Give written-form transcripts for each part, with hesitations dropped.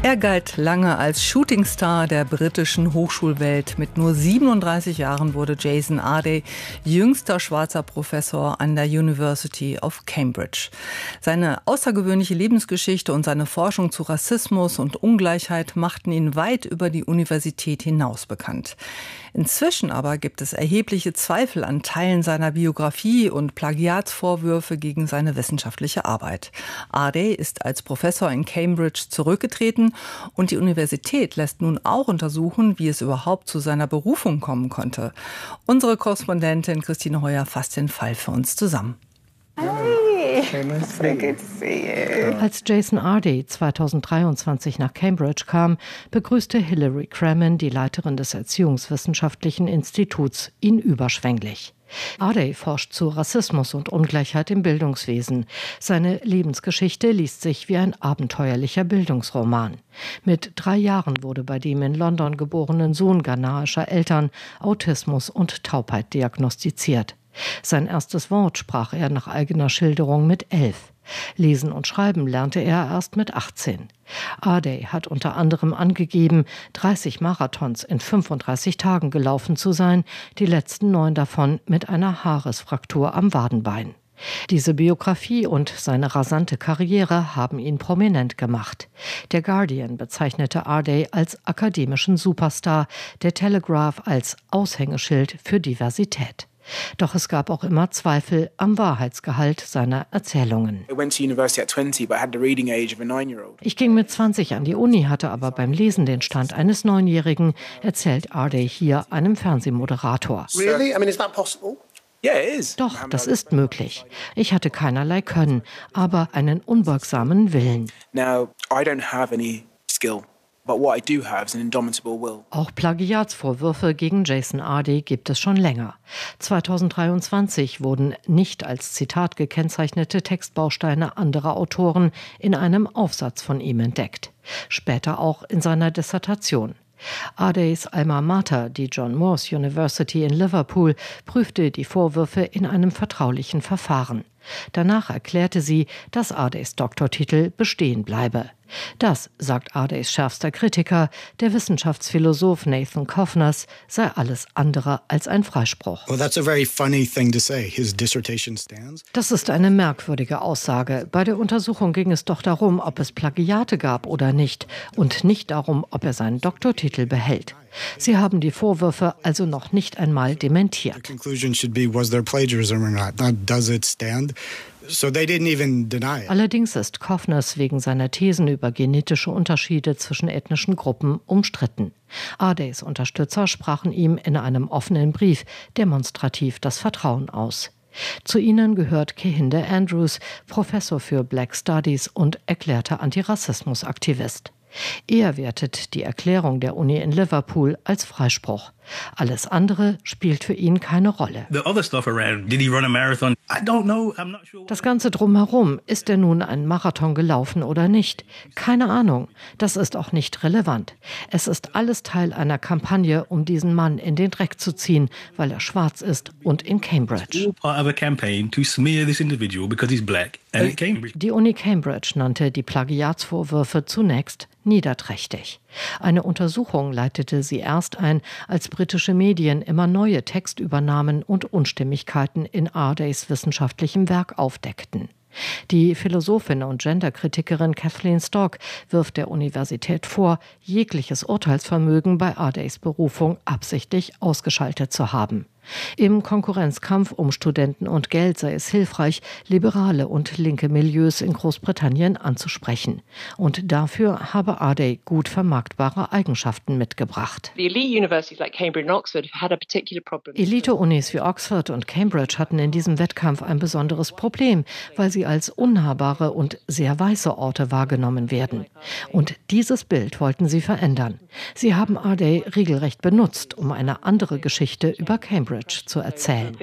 Er galt lange als Shootingstar der britischen Hochschulwelt. Mit nur 37 Jahren wurde Jason Ardey jüngster schwarzer Professor an der University of Cambridge. Seine außergewöhnliche Lebensgeschichte und seine Forschung zu Rassismus und Ungleichheit machten ihn weit über die Universität hinaus bekannt. Inzwischen aber gibt es erhebliche Zweifel an Teilen seiner Biografie und Plagiatsvorwürfe gegen seine wissenschaftliche Arbeit. Ardey ist als Professor in Cambridge zurückgetreten und die Universität lässt nun auch untersuchen, wie es überhaupt zu seiner Berufung kommen konnte. Unsere Korrespondentin Christine Heuer fasst den Fall für uns zusammen. Als Jason Ardey 2023 nach Cambridge kam, begrüßte Hilary Cramen, die Leiterin des Erziehungswissenschaftlichen Instituts, ihn überschwänglich. Ardey forscht zu Rassismus und Ungleichheit im Bildungswesen. Seine Lebensgeschichte liest sich wie ein abenteuerlicher Bildungsroman. Mit 3 Jahren wurde bei dem in London geborenen Sohn ghanaischer Eltern Autismus und Taubheit diagnostiziert. Sein erstes Wort sprach er nach eigener Schilderung mit 11. Lesen und Schreiben lernte er erst mit 18. Ardey hat unter anderem angegeben, 30 Marathons in 35 Tagen gelaufen zu sein, die letzten 9 davon mit einer Haaresfraktur am Wadenbein. Diese Biografie und seine rasante Karriere haben ihn prominent gemacht. Der Guardian bezeichnete Ardey als akademischen Superstar, der Telegraph als Aushängeschild für Diversität. Doch es gab auch immer Zweifel am Wahrheitsgehalt seiner Erzählungen. Ich ging mit 20 an die Uni, hatte aber beim Lesen den Stand eines 9-Jährigen, erzählt Ardey hier einem Fernsehmoderator. Doch, das ist möglich. Ich hatte keinerlei Können, aber einen unbeugsamen Willen. Auch Plagiatsvorwürfe gegen Jason Ardey gibt es schon länger. 2023 wurden nicht als Zitat gekennzeichnete Textbausteine anderer Autoren in einem Aufsatz von ihm entdeckt. Später auch in seiner Dissertation. Ardeys Alma Mater, die John Moores University in Liverpool, prüfte die Vorwürfe in einem vertraulichen Verfahren. Danach erklärte sie, dass Ardeys Doktortitel bestehen bleibe. Das, sagt Ardeys schärfster Kritiker, der Wissenschaftsphilosoph Nathan Kovners, sei alles andere als ein Freispruch. Das ist eine merkwürdige Aussage. Bei der Untersuchung ging es doch darum, ob es Plagiate gab oder nicht, und nicht darum, ob er seinen Doktortitel behält. Sie haben die Vorwürfe also noch nicht einmal dementiert. Allerdings ist Kovners wegen seiner Thesen über genetische Unterschiede zwischen ethnischen Gruppen umstritten. Ardeys Unterstützer sprachen ihm in einem offenen Brief demonstrativ das Vertrauen aus. Zu ihnen gehört Kehinde Andrews, Professor für Black Studies und erklärter Antirassismusaktivist. Er wertet die Erklärung der Uni in Liverpool als Freispruch. Alles andere spielt für ihn keine Rolle. Das Ganze drumherum, ist er nun einen Marathon gelaufen oder nicht? Keine Ahnung. Das ist auch nicht relevant. Es ist alles Teil einer Kampagne, um diesen Mann in den Dreck zu ziehen, weil er schwarz ist und in Cambridge. Die Uni Cambridge nannte die Plagiatsvorwürfe zunächst niederträchtig. Eine Untersuchung leitete sie erst ein, als britische Medien immer neue Textübernahmen und Unstimmigkeiten in Ardeys wissenschaftlichem Werk aufdeckten. Die Philosophin und Genderkritikerin Kathleen Stock wirft der Universität vor, jegliches Urteilsvermögen bei Ardeys Berufung absichtlich ausgeschaltet zu haben. Im Konkurrenzkampf um Studenten und Geld sei es hilfreich, liberale und linke Milieus in Großbritannien anzusprechen. Und dafür habe Ardey gut vermarktbare Eigenschaften mitgebracht. Elite-Unis wie Oxford und Cambridge hatten in diesem Wettkampf ein besonderes Problem, weil sie als unnahbare und sehr weiße Orte wahrgenommen werden. Und dieses Bild wollten sie verändern. Sie haben Ardey regelrecht benutzt, um eine andere Geschichte über Cambridge zu erzählen.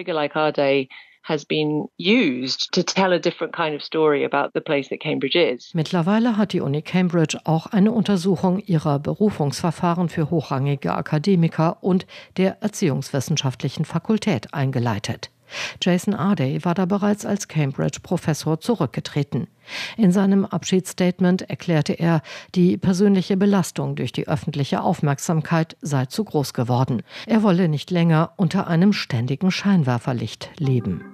Mittlerweile hat die Uni Cambridge auch eine Untersuchung ihrer Berufungsverfahren für hochrangige Akademiker und der Erziehungswissenschaftlichen Fakultät eingeleitet. Jason Arday war da bereits als Cambridge-Professor zurückgetreten. In seinem Abschiedsstatement erklärte er, die persönliche Belastung durch die öffentliche Aufmerksamkeit sei zu groß geworden. Er wolle nicht länger unter einem ständigen Scheinwerferlicht leben.